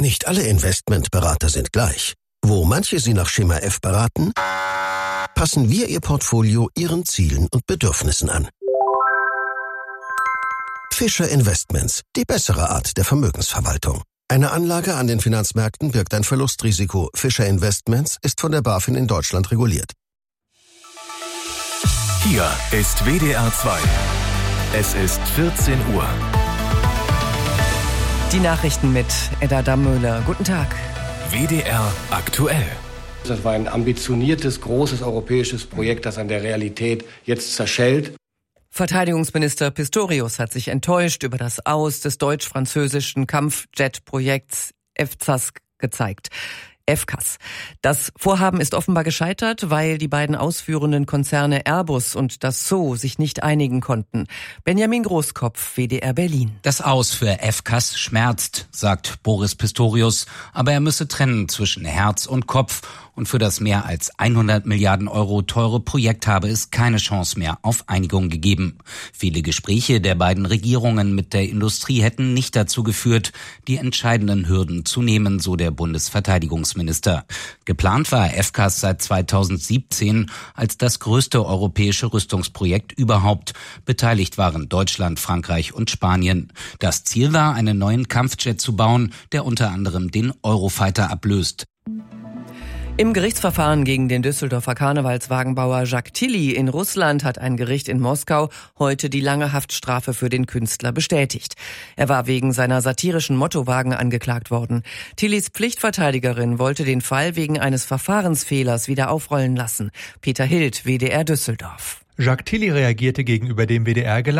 Nicht alle Investmentberater sind gleich. Wo manche Sie nach Schema F beraten, passen wir Ihr Portfolio Ihren Zielen und Bedürfnissen an. Fischer Investments, die bessere Art der Vermögensverwaltung. Eine Anlage an den Finanzmärkten birgt ein Verlustrisiko. Fischer Investments ist von der BaFin in Deutschland reguliert. Hier ist WDR 2. Es ist 14 Uhr. Die Nachrichten mit Edda Dammöhler. Guten Tag. WDR aktuell. Das war ein ambitioniertes, großes europäisches Projekt, das an der Realität jetzt zerschellt. Verteidigungsminister Pistorius hat sich enttäuscht über das Aus des deutsch-französischen Kampfjet-Projekts FCAS gezeigt. FCAS. Das Vorhaben ist offenbar gescheitert, weil die beiden ausführenden Konzerne Airbus und Dassault sich nicht einigen konnten. Benjamin Großkopf, WDR Berlin. Das Aus für FCAS schmerzt, sagt Boris Pistorius, aber er müsse trennen zwischen Herz und Kopf. Und für das mehr als 100 Milliarden Euro teure Projekt habe es keine Chance mehr auf Einigung gegeben. Viele Gespräche der beiden Regierungen mit der Industrie hätten nicht dazu geführt, die entscheidenden Hürden zu nehmen, so der Bundesverteidigungsminister. Geplant war FCAS seit 2017 als das größte europäische Rüstungsprojekt überhaupt. Beteiligt waren Deutschland, Frankreich und Spanien. Das Ziel war, einen neuen Kampfjet zu bauen, der unter anderem den Eurofighter ablöst. Im Gerichtsverfahren gegen den Düsseldorfer Karnevalswagenbauer Jacques Tilly in Russland hat ein Gericht in Moskau heute die lange Haftstrafe für den Künstler bestätigt. Er war wegen seiner satirischen Mottowagen angeklagt worden. Tillys Pflichtverteidigerin wollte den Fall wegen eines Verfahrensfehlers wieder aufrollen lassen. Peter Hild, WDR Düsseldorf. Jacques Tilly reagierte gegenüber dem WDR